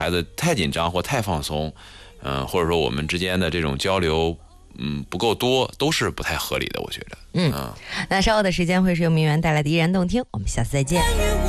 孩子太紧张或太放松，或者说我们之间的这种交流，不够多，都是不太合理的，我觉得。 那稍后的时间会是由明媛带来的依然动听，我们下次再见。